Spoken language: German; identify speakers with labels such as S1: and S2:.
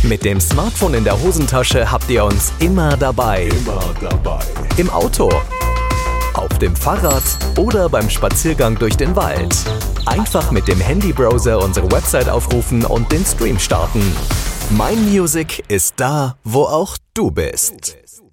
S1: Mit dem Smartphone in der Hosentasche habt ihr uns immer dabei. Im Auto, auf dem Fahrrad oder beim Spaziergang durch den Wald. Einfach mit dem Handybrowser unsere Website aufrufen und den Stream starten. Mein Music ist da, wo auch du bist.